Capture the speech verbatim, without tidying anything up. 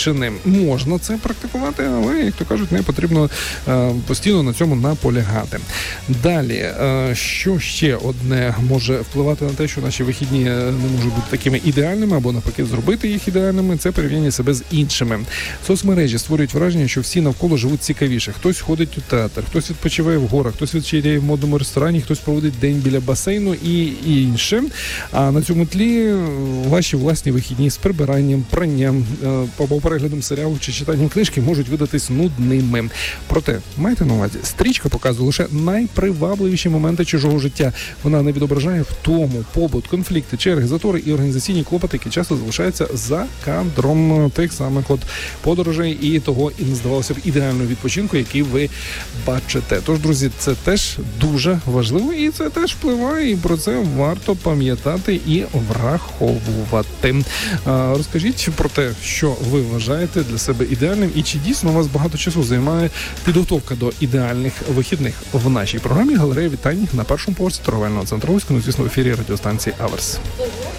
дівчини. Можна це практикувати, але, як то кажуть, не потрібно е, постійно на цьому наполягати. Далі, е, що ще одне може впливати на те, що наші вихідні не можуть бути такими ідеальними, або навпаки зробити їх ідеальними, це порівняння себе з іншими. Соцмережі створюють враження, що всі навколо живуть цікавіше. Хтось ходить у театр, хтось відпочиває в горах, хтось вечеряє в модному ресторані, хтось проводить день біля басейну і інше. А на цьому тлі ваші власні вихідні з прибиранням, пранням, або переглядом серіалу чи читанням книжки можуть видатись нудними. Проте, майте на увазі, стрічка показує лише найпривабливіші моменти чужого життя. Вона не відображає втому, побут, конфлікти, черги, затори і організаційні клопоти, які часто залишаються за кадром тих самих от подорожей і того, і не здавалося б, ідеального відпочинку, який ви бачите. Тож, друзі, це теж дуже важливо і це теж впливає, і про це варто пам'ятати і враховувати. А, розкажіть про те, що ви вважаєте для себе ідеальним і чи дійсно у вас багато часу займає підготовка до ідеальних вихідних. В нашій програмі «Галерея вітань» на першому поверсі торговельного центру, звісно, в ефірі радіостанції «Аверс».